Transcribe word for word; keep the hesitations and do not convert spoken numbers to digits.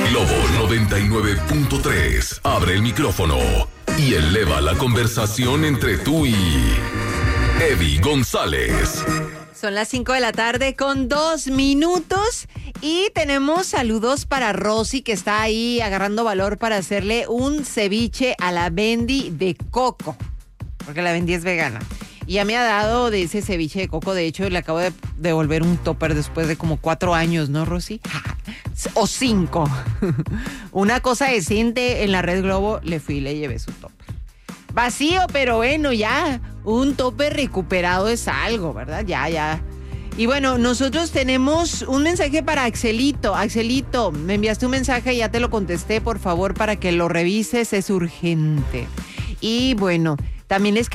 Globo noventa y nueve punto tres. Abre el micrófono y eleva la conversación entre tú y Eddie González. Son las cinco de la tarde con dos minutos y tenemos saludos para Rosy, que está ahí agarrando valor para hacerle un ceviche a la Bendy de coco, porque la Bendy es vegana. Y ya me ha dado de ese ceviche de coco. De hecho, le acabo de devolver un topper después de como cuatro años, ¿no, Rosy? O cinco. Una cosa decente en la Red Globo, le fui y le llevé su topper. Vacío, pero bueno, ya un topper recuperado es algo, ¿verdad? Ya, ya. Y bueno, nosotros tenemos un mensaje para Axelito. Axelito, me enviaste un mensaje y ya te lo contesté, por favor, para que lo revises, es urgente. Y bueno, también les